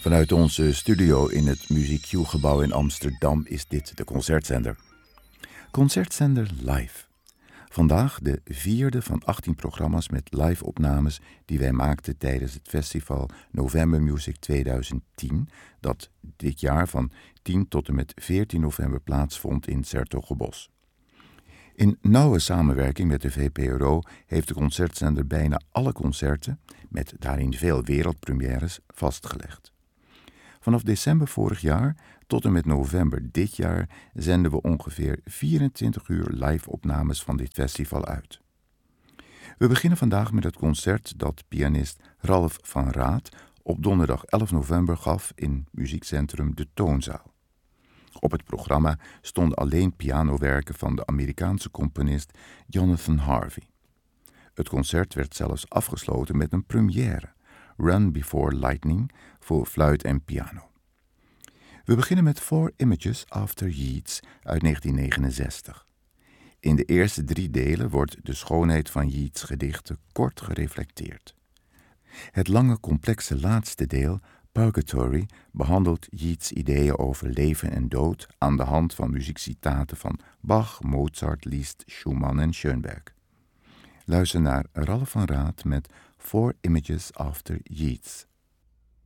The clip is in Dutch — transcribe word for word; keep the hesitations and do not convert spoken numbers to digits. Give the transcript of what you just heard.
Vanuit onze studio in het Music Q-gebouw in Amsterdam is dit de Concertzender. Concertzender Live. Vandaag de vierde van achttien programma's met live-opnames die wij maakten tijdens het festival November Music tweeduizend tien, dat dit jaar van tien tot en met veertien november plaatsvond in 's-Hertogenbosch. In nauwe samenwerking met de V P R O heeft de Concertzender bijna alle concerten, met daarin veel wereldpremières, vastgelegd. Vanaf december vorig jaar tot en met november dit jaar zenden we ongeveer vierentwintig uur live-opnames van dit festival uit. We beginnen vandaag met het concert dat pianist Ralph van Raat op donderdag elf november gaf in muziekcentrum De Toonzaal. Op het programma stonden alleen pianowerken van de Amerikaanse componist Jonathan Harvey. Het concert werd zelfs afgesloten met een première, Run Before Lightning, voor fluit en piano. We beginnen met Four Images After Yeats uit negentien negenenzestig. In de eerste drie delen wordt de schoonheid van Yeats' gedichten kort gereflecteerd. Het lange, complexe laatste deel, Purgatory, behandelt Yeats' ideeën over leven en dood aan de hand van muziekcitaten van Bach, Mozart, Liszt, Schumann en Schoenberg. Luister naar Ralph van Raat met Four Images After Yeats.